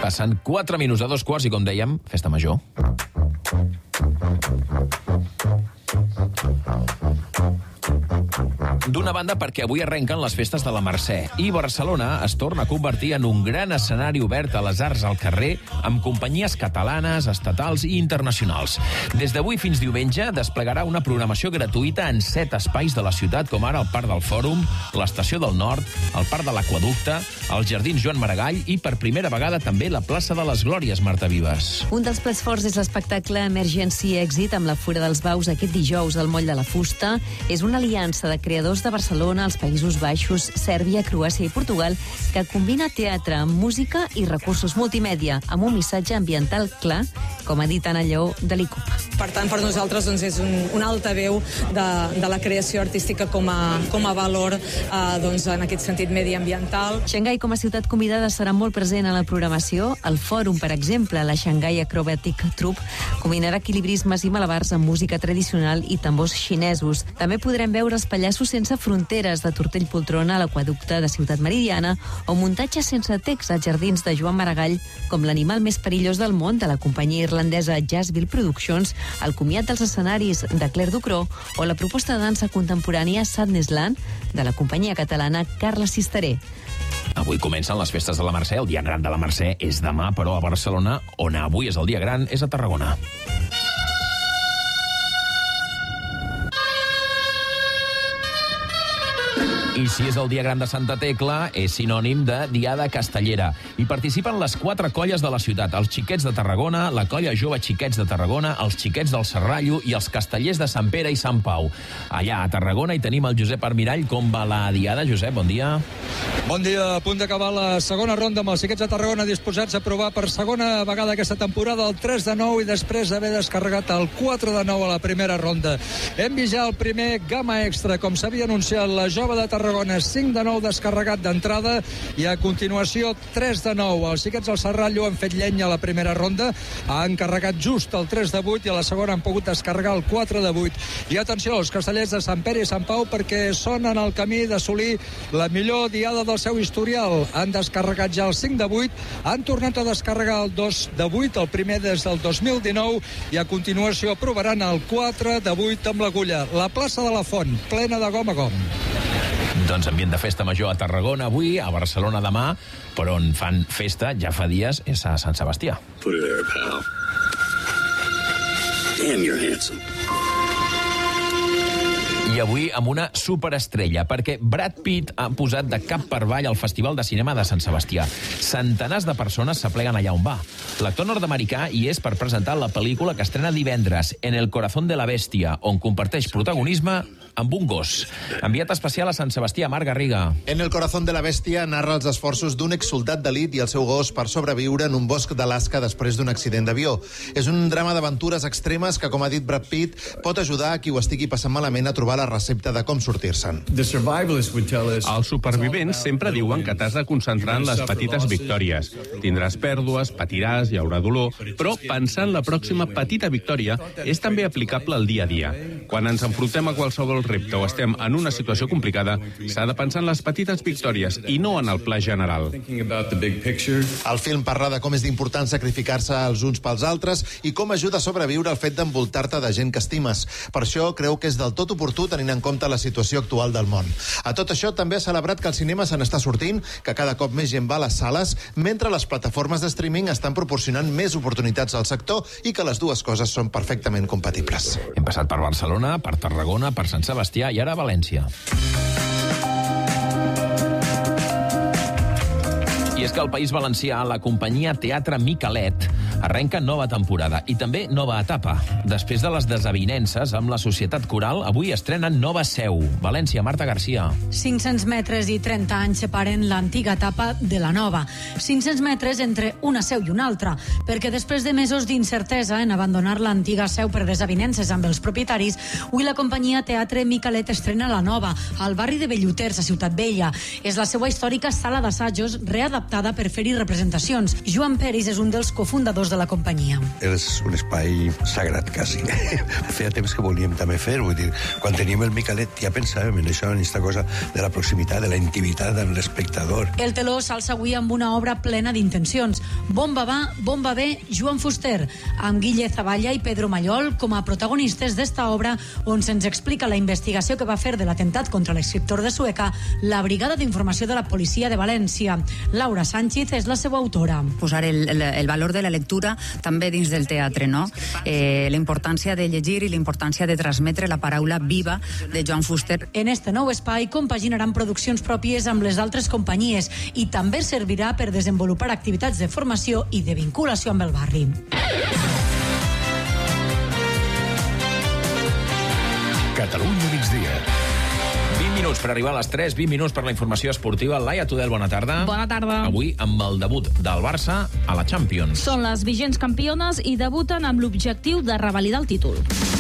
Passen 4 minuts de 2:15 i, com dèiem, festa major. D'una banda, perquè avui arrenquen les festes de la Mercè i Barcelona es torna a convertir en un gran escenari obert a les arts al carrer amb companyies catalanes, estatals i internacionals. Des d'avui fins diumenge desplegarà una programació gratuïta en 7 espais de la ciutat, com ara el Parc del Fòrum, l'Estació del Nord, el Parc de l'Aqüeducte, els Jardins Joan Maragall i, per primera vegada, també la plaça de les Glòries, Marta Vives. Un dels plats forts és l'espectacle Emergency Exit amb la Fura dels Baus aquest dijous al Moll de la Fusta. És una aliança de creadors de Barcelona, els Països Baixos, Sèrbia, Croàcia i Portugal que combina teatre amb música i recursos multimèdia amb un missatge ambiental clar, com ha dit Anna Lleó de l'ICUP. Per tant, per nosaltres doncs, és un altaveu de la creació artística com a valor doncs, en aquest sentit mediambiental. Xangai com a ciutat convidada serà molt present a la programació. El Fòrum, per exemple, la Shanghai Acrobatic Troupe, combinarà equilibrismes i malabars amb música tradicional i tambors xinesos. També podrem veure els pallassos sense fronteres de Tortell Poltrona a l'Aqüeducte de Ciutat Meridiana o muntatges sense text als Jardins de Joan Maragall, com l'animal més perillós del món de la companyia irlandesa Jazzville Productions, el comiat dels escenaris de Claire Ducrot o la proposta de dansa contemporània Sadnessland de la companyia catalana Carla Sisteré. Avui comencen les festes de la Mercè. El dia gran de la Mercè és demà, però a Barcelona, on avui és el dia gran, és a Tarragona. I si és el dia gran de Santa Tecla, és sinònim de Diada Castellera. Hi participen les 4 colles de la ciutat, els Xiquets de Tarragona, la colla jove Xiquets de Tarragona, els Xiquets del Serrallo i els Castellers de Sant Pere i Sant Pau. Allà, a Tarragona, hi tenim el Josep Armirall. Com va la Diada, Josep? Bon dia. Bon dia. A punt d'acabar la segona ronda amb els Xiquets de Tarragona disposats a provar per segona vegada aquesta temporada el 3-9 i després d'haver descarregat el 4-9 a la primera ronda. Hem vist ja el primer gamma extra, com s'havia anunciat, la jove de Tarragona, 5-9 descarregat d'entrada i a continuació 3-9. Els Xiquets del Serrallo han fet llenya a la primera ronda, han carregat just el 3-8 i a la segona han pogut descarregar el 4-8. I atenció, els castellers de Sant Pere i Sant Pau, perquè són en el camí d'assolir la millor diada del seu historial. Han descarregat ja el 5-8, han tornat a descarregar el 2-8, el primer des del 2019, i a continuació provaran el 4-8 amb l'agulla. La plaça de la Font, plena de gom a gom. Doncs ambient de festa major a Tarragona avui, a Barcelona demà, però on fan festa ja fa dies és a Sant Sebastià. Put it there, pal. Damn, you're handsome. I avui amb una superestrella, perquè Brad Pitt ha posat de cap per avall al Festival de Cinema de Sant Sebastià. Centenars de persones s'apleguen allà on va. L'actor nord-americà hi és per presentar la pel·lícula que estrena divendres, En el corazón de la bestia, on comparteix protagonisme amb un gos. Enviat especial a Sant Sebastià, Marc Garriga. En el corazón de la bestia narra els esforços d'un exsoldat d'elit i el seu gos per sobreviure en un bosc d'Alaska després d'un accident d'avió. És un drama d'aventures extremes que, com ha dit Brad Pitt, pot ajudar a qui ho estigui passant malament a trobar la recepta de com sortir-se'n. Els supervivents sempre diuen que t'has de concentrar en les petites victòries. Tindràs pèrdues, patiràs, hi haurà dolor, però pensar en la pròxima petita victòria és també aplicable al dia a dia. Quan ens enfrontem a qualsevol repte o estem en una situació complicada, s'ha de pensar en les petites victòries i no en el pla general. El film parla de com és d'important sacrificar-se els uns pels altres i com ajuda a sobreviure el fet d'envoltar-te de gent que estimes. Per això creu que és del tot oportú tenint en compte la situació actual del món. A tot això també ha celebrat que el cinema se n'està sortint, que cada cop més gent va a les sales, mentre les plataformes de streaming estan proporcionant més oportunitats al sector i que les dues coses són perfectament compatibles. Hem passat per Barcelona, per Tarragona, per Sant Sebastià i ara a València. I és que al País Valencià la companyia Teatre Micalet arrenca nova temporada i també nova etapa. Després de les desavinences amb la Societat Coral, avui estrenen nova seu. València, Marta Garcia. 500 metres i 30 anys separen l'antiga etapa de la nova. 500 metres entre una seu i una altra, perquè després de mesos d'incertesa en abandonar l'antiga seu per desavinences amb els propietaris, avui la companyia Teatre Micalet estrena la nova, al barri de Belluters, a Ciutat Vella. És la seva històrica sala d'assajos readaptada per fer-hi representacions. Joan Peris és un dels cofundadors productors de la companyia. És un espai sagrat, quasi. Feia temps que volíem també fer, vull dir, quan teníem el Micalet ja pensàvem en això, en aquesta cosa de la proximitat, de la intimitat amb l'espectador. El teló s'alça avui amb una obra plena d'intencions. Bomba va, bomba ve, Joan Fuster, amb Guille Zavalla i Pedro Mallol com a protagonistes d'esta obra, on se'ns explica la investigació que va fer de l'atemptat contra l'escriptor de Sueca la Brigada d'Informació de la Policia de València. Laura Sánchez és la seva autora. Posar el valor de la lectura també dins del teatre, no? La importància de llegir i la importància de transmetre la paraula viva de Joan Fuster. En este nou espai compaginaran produccions pròpies amb les altres companyies i també servirà per desenvolupar activitats de formació i de vinculació amb el barri. Catalunya migdia. 20 minuts per arribar a les 3, 20 minuts per la informació esportiva. Laia Tudel, bona tarda. Bona tarda. Avui amb el debut del Barça a la Champions. Són les vigents campiones i debuten amb l'objectiu de revalidar el títol.